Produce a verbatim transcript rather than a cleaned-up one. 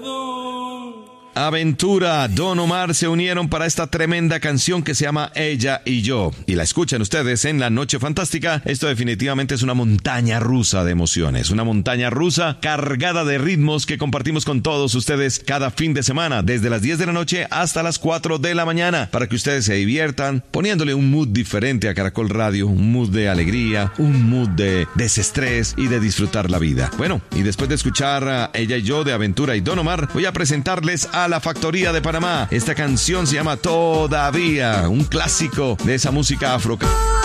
Aventura, Don Omar se unieron para esta tremenda canción que se llama Ella y Yo. Y la escuchan ustedes en La Noche Fantástica. Esto definitivamente es una montaña rusa de emociones. Una montaña rusa cargada de ritmos que compartimos con todos ustedes cada fin de semana, desde las diez de la noche hasta las cuatro de la mañana, para que ustedes se diviertan, poniéndole un mood diferente a Caracol Radio, un mood de alegría, un mood de desestrés y de disfrutar la vida. Bueno, y después de escuchar a Ella y Yo de Aventura y Don Omar, voy a presentarles a La Factoría de Panamá. Esta canción se llama Todavía, un clásico de esa música afro.